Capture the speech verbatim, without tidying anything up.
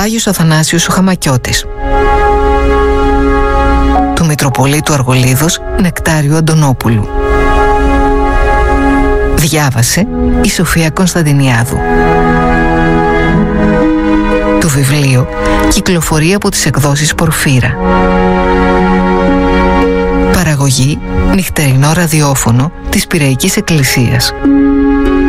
Άγιος Αθανάσιος ο Χαμακιώτης. Του Μητροπολίτου Αργολίδος Νεκτάριου Αντωνόπουλου. Διάβασε η Σοφία Κωνσταντινιάδου. Το βιβλίο κυκλοφορεί από τις εκδόσεις Πορφύρα. Παραγωγή νυχτερινό ραδιόφωνο της Πειραϊκής Εκκλησίας.